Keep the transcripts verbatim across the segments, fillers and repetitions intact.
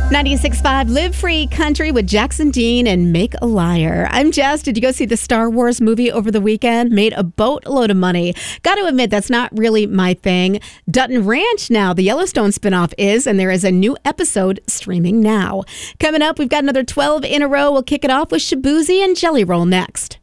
ninety-six point five Live Free Country with Jackson Dean and Make a Liar. I'm Jess. Did you go see the Star Wars movie over the weekend? Made a boatload of money. Got to admit, that's not really my thing. Dutton Ranch now, the Yellowstone spinoff is, and there is a new episode streaming now. Coming up, we've got another twelve in a row. We'll kick it off with Shabuzi and Jelly Roll next.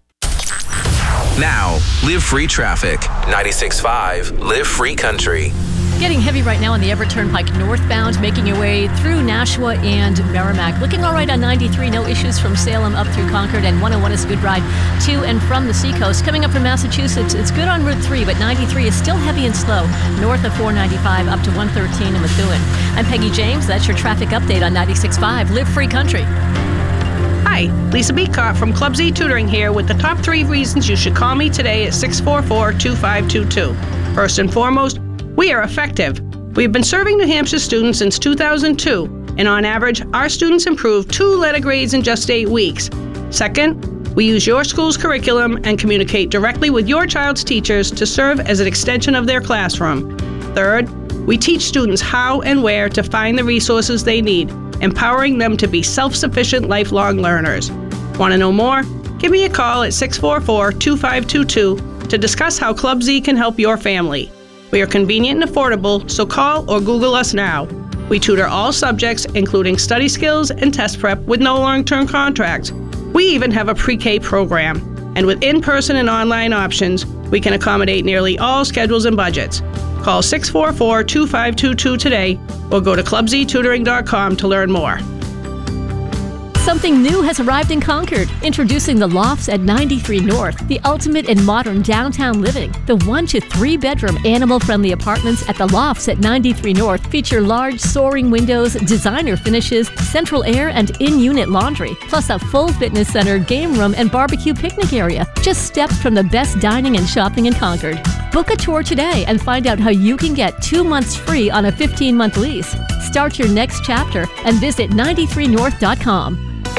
Now, Live Free Traffic. ninety-six point five Live Free Country. Getting heavy right now on the Everett Turnpike northbound, making your way through Nashua and Merrimack. Looking all right on ninety-three, no issues from Salem up through Concord, and one oh one is a good ride to and from the Seacoast. Coming up from Massachusetts, it's good on Route three, but ninety-three is still heavy and slow north of four ninety-five up to one thirteen in Methuen. I'm Peggy James. That's your traffic update on ninety-six point five Live Free Country. Hi, Lisa Beacott from Club Z Tutoring here with the top three reasons you should call me today at six four four, two five two two. First and foremost, we are effective. We've been serving New Hampshire students since two thousand two, and on average, our students improved two letter grades in just eight weeks. Second, we use your school's curriculum and communicate directly with your child's teachers to serve as an extension of their classroom. Third, we teach students how and where to find the resources they need, empowering them to be self-sufficient lifelong learners. Want to know more? Give me a call at six four four, two five two two to discuss how Club Z can help your family. We are convenient and affordable, so call or Google us now. We tutor all subjects, including study skills and test prep with no long-term contracts. We even have a pre-K program. And with in-person and online options, we can accommodate nearly all schedules and budgets. Call six four four, two five two two today or go to club z tutoring dot com to learn more. Something new has arrived in Concord. Introducing the Lofts at ninety-three North, the ultimate in modern downtown living. The one to three bedroom animal-friendly apartments at the Lofts at ninety-three North feature large soaring windows, designer finishes, central air, and in-unit laundry, plus a full fitness center, game room, and barbecue picnic area. Just steps from the best dining and shopping in Concord. Book a tour today and find out how you can get two months free on a fifteen-month lease. Start your next chapter and visit ninety-three north dot com.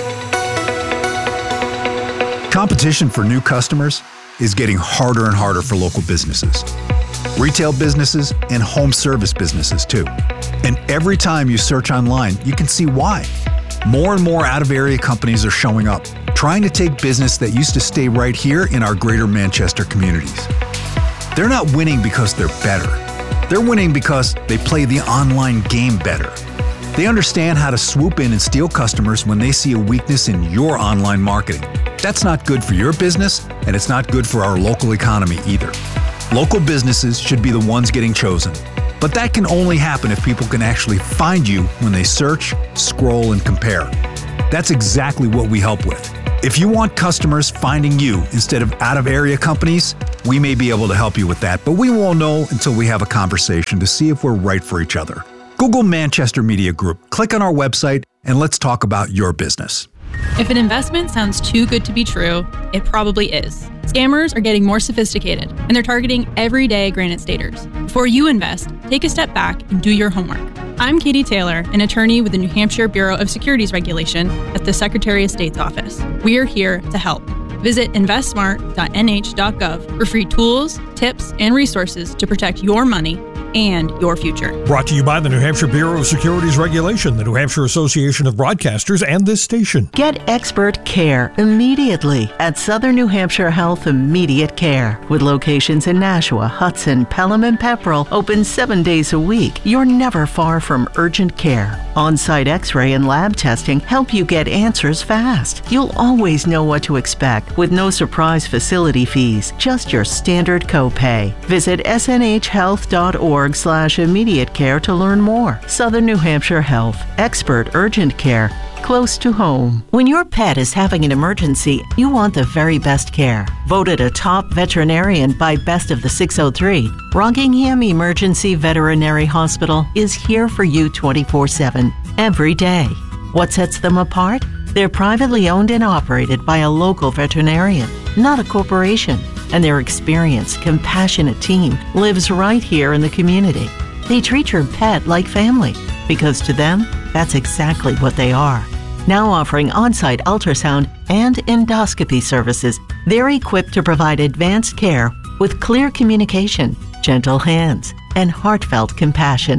Competition for new customers is getting harder and harder for local businesses, retail businesses, and home service businesses too. And every time you search online, you can see why. More and more out-of-area companies are showing up, trying to take business that used to stay right here in our greater Manchester communities. They're not winning because they're better. They're winning because they play the online game better. They understand how to swoop in and steal customers when they see a weakness in your online marketing. That's not good for your business, and it's not good for our local economy either. Local businesses should be the ones getting chosen, but that can only happen if people can actually find you when they search, scroll, and compare. That's exactly what we help with. If you want customers finding you instead of out-of-area companies, we may be able to help you with that, but we won't know until we have a conversation to see if we're right for each other. Google Manchester Media Group, click on our website, and let's talk about your business. If an investment sounds too good to be true, it probably is. Scammers are getting more sophisticated, and they're targeting everyday Granite Staters. Before you invest, take a step back and do your homework. I'm Katie Taylor, an attorney with the New Hampshire Bureau of Securities Regulation at the Secretary of State's office. We are here to help. Visit invest smart dot n h dot gov for free tools, tips, and resources to protect your money and your future. Brought to you by the New Hampshire Bureau of Securities Regulation, the New Hampshire Association of Broadcasters, and this station. Get expert care immediately at Southern New Hampshire Health Immediate Care. With locations in Nashua, Hudson, Pelham, and Pepperell, open seven days a week, you're never far from urgent care. On-site x-ray and lab testing help you get answers fast. You'll always know what to expect with no surprise facility fees, just your standard copay. Visit s n h health dot org slash immediate care to learn more. Southern New Hampshire Health, expert urgent care, close to home. When your pet is having an emergency, you want the very best care. Voted a top veterinarian by Best of the six oh three, Rockingham Emergency Veterinary Hospital is here for you twenty-four seven, every day. What sets them apart? They're privately owned and operated by a local veterinarian, not a corporation. And their experienced, compassionate team lives right here in the community. They treat your pet like family, because to them, that's exactly what they are. Now offering on-site ultrasound and endoscopy services, they're equipped to provide advanced care with clear communication, gentle hands, and heartfelt compassion.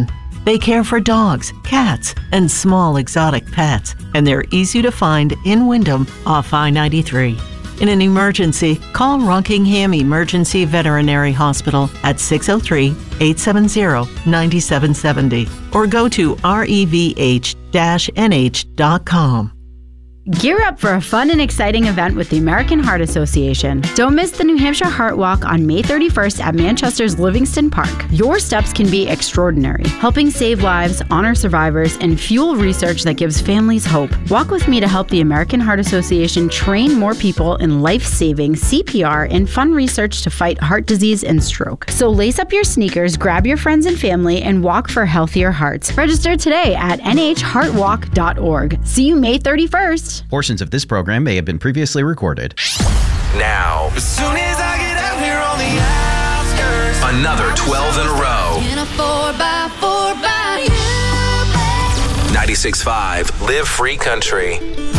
They care for dogs, cats, and small exotic pets, and they're easy to find in Wyndham off I ninety-three. In an emergency, call Rockingham Emergency Veterinary Hospital at six oh three, eight seven zero, nine seven seven zero or go to R E V H N H dot com. Gear up for a fun and exciting event with the American Heart Association. Don't miss the New Hampshire Heart Walk on May thirty-first at Manchester's Livingston Park. Your steps can be extraordinary, helping save lives, honor survivors, and fuel research that gives families hope. Walk with me to help the American Heart Association train more people in life-saving C P R and fun research to fight heart disease and stroke. So lace up your sneakers, grab your friends and family, and walk for healthier hearts. Register today at N H heart walk dot org. See you May thirty-first. Portions of this program may have been previously recorded. Now, as soon as I get out here on the outskirts, another twelve in a row. In a four by four by you, ninety-six point five Live Free Country.